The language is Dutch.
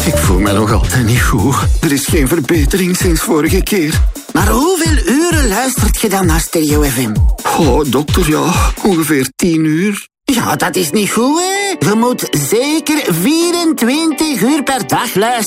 Ik voel me nog altijd niet goed. Er is geen verbetering sinds vorige keer. Maar hoeveel uren luistert je dan naar Stereo FM? Oh, dokter, ja. Ongeveer 10 uur. Ja, dat is niet goed, hè? Je moet zeker 24 uur per dag luisteren.